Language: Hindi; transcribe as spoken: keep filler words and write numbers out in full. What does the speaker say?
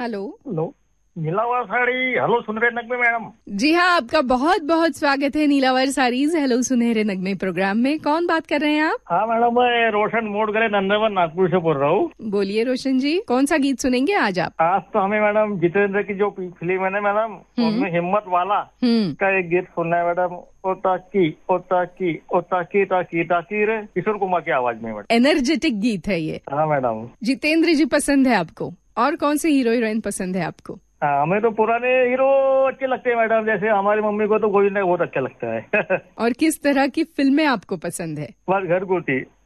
Hello hello नीलावर sari. हेलो सुनहरे नगमे मैडम। जी हाँ, आपका बहुत बहुत स्वागत है नीलावर साड़ीज हेलो सुनहरे नगमे प्रोग्राम में। कौन बात कर रहे हैं आप? हाँ मैडम, मैं रोशन मोडगरे नंदनवन नागपुर से बोल रहा हूँ। बोलिए रोशन जी, कौन सा गीत सुनेंगे आज आप? आज तो हमें मैडम जितेंद्र की जो फिल्म है ना मैडम, उनमें हिम्मत वाला का एक गीत सुनना है मैडम। ओ ताकी ओ ताकी ओ ताकी ताकी ताकी रे, किशोर कुमार की आवाज में मैडम। एनर्जेटिक गीत है ये। हाँ मैडम। जितेंद्र जी पसंद है आपको? और कौन से हीरो हीरोइन पसंद है आपको? हाँ, हमें तो पुराने हीरो अच्छे लगते हैं मैडम। जैसे हमारी मम्मी को तो गोविंदा बहुत अच्छा लगता है। और किस तरह की फिल्में आपको पसंद है? बस घरगुती।